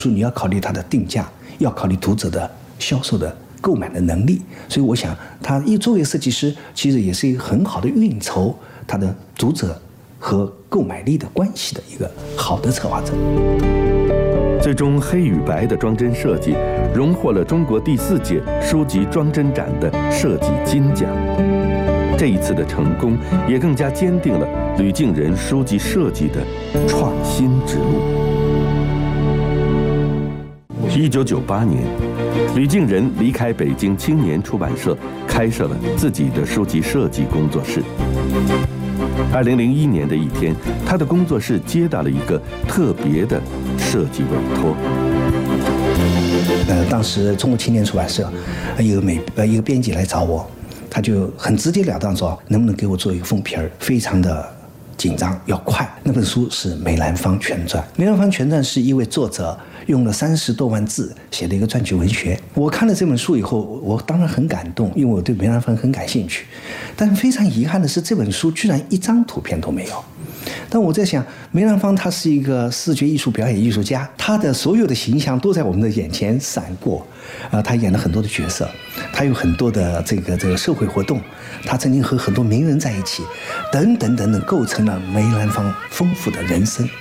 你要考虑它的定价，要考虑读者的销售的购买的能力。所以我想，他作为设计师，其实也是一个很好的运筹他的读者和购买力的关系的一个好的策划者。 最终，黑与白的装帧设计荣获了中国第4届书籍装帧展的设计金奖。这一次的成功，也更加坚定了吕敬人书籍设计的创新之路。1998年，吕敬人离开北京青年出版社，开设了自己的书籍设计工作室。2001年的一天，他的工作室接到了一个特别的设计委托。 当时中国青年出版社一个编辑来找我，他就很直截了当说，能不能给我做一个封皮儿，非常的紧张，要快。那本书是梅兰芳全传，梅兰芳全传是一位作者用了30多万字写的一个传记文学。我看了这本书以后，我当然很感动，因为我对梅兰芳很感兴趣。但非常遗憾的是，这本书居然一张图片都没有。但我在想，梅兰芳他是一个视觉艺术表演艺术家，他的所有的形象都在我们的眼前闪过。他演了很多的角色，他有很多的这个社会活动，他曾经和很多名人在一起，等等等等，构成了梅兰芳丰富的人生。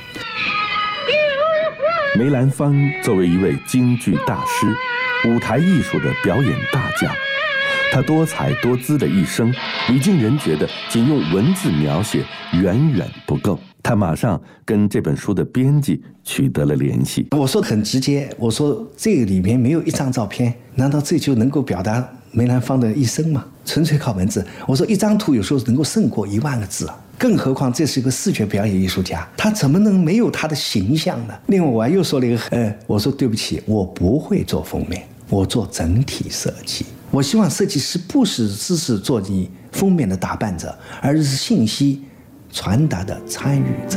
梅兰芳作为一位京剧大师、舞台艺术的表演大将，他多彩多姿的一生，吕敬人觉得仅用文字描写远远不够。他马上跟这本书的编辑取得了联系。 我说很直接，我说这个里面没有一张照片，难道这就能够表达梅兰芳的一生吗？纯粹靠文字。我说一张图有时候能够胜过1万个字啊，更何况这是一个视觉表演艺术家，他怎么能没有他的形象呢？另外我还又说了一个，我说对不起，我不会做封面，我做整体设计。我希望设计师不是只是做你封面的打扮者，而是信息传达的参与者。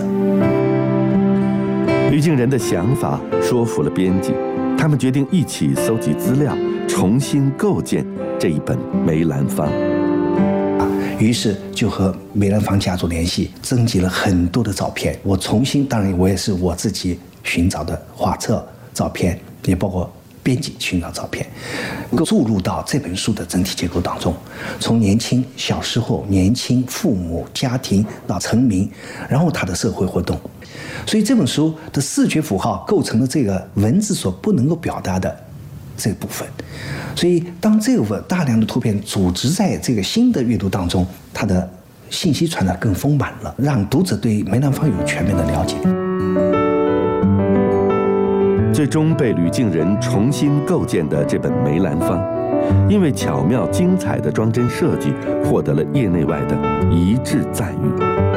吕敬人的想法说服了编辑，他们决定一起搜集资料，重新构建这一本梅兰芳。 于是就和梅兰芳家族联系，征集了很多的照片。我重新，当然我也是我自己寻找的画册照片，也包括编辑寻找照片，注入到这本书的整体结构当中。从年轻小时候、年轻父母家庭到成名，然后他的社会活动，所以这本书的视觉符号构成了这个文字所不能够表达的这部分。所以当这个大量的图片组织在这个新的阅读当中，它的信息传达更丰满了，让读者对梅兰芳有全面的了解。 最终被吕敬人重新构建的这本梅兰芳，因为巧妙精彩的装帧设计，获得了业内外的一致赞誉。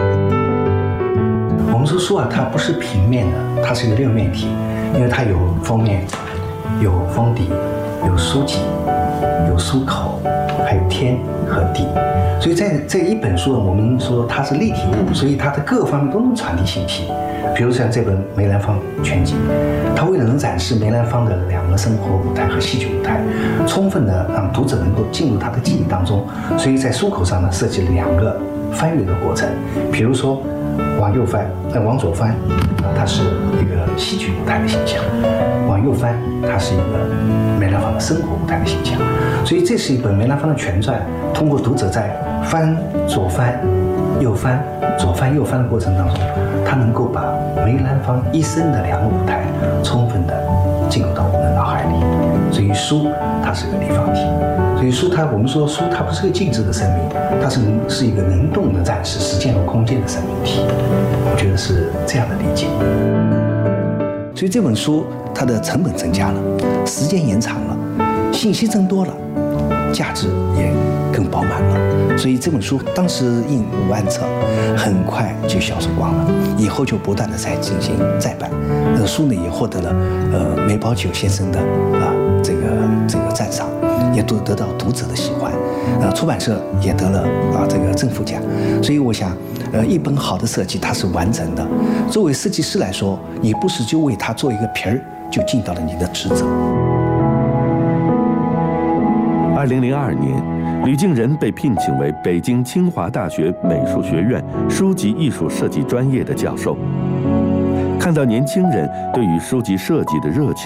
我们说书啊，它不是平面的，它是一个六面体，因为它有封面、有封底、有书脊、有书口，还有天和地。所以在这一本书，我们说它是立体物，所以它的各方面都能传递信息。比如像这本梅兰芳全集，它为了能展示梅兰芳的2个生活舞台和戏剧舞台，充分的让读者能够进入他的记忆当中，所以在书口上呢设计了2个翻阅的过程。比如说往右翻，往左翻，它是一个戏剧舞台的形象；往右翻，它是一个梅兰芳的生活舞台的形象。所以这是一本梅兰芳的全传，通过读者在翻、左翻、右翻、左翻、右翻的过程当中，他能够把梅兰芳一生的2个舞台充分的进入到我们的脑海里。所以书它是个立方体，所以书我们说书它不是个静止的生命，它是一个能动的展示时间和空间的生命体。我觉得是这样的理解。所以这本书它的成本增加了，时间延长了，信息增多了，价值也更饱满了。所以这本书当时印5万册，很快就销售光了。以后就不断的在进行再版。书呢也获得了梅葆玖先生的这个赞赏，也得到读者的喜欢。出版社也得了这个正副奖。所以我想，一本好的设计它是完整的。作为设计师来说，你不是就为它做一个皮儿就尽到了你的职责。 2002年，吕敬人被聘请为北京清华大学美术学院书籍艺术设计专业的教授。 看到年轻人对于书籍设计的热情，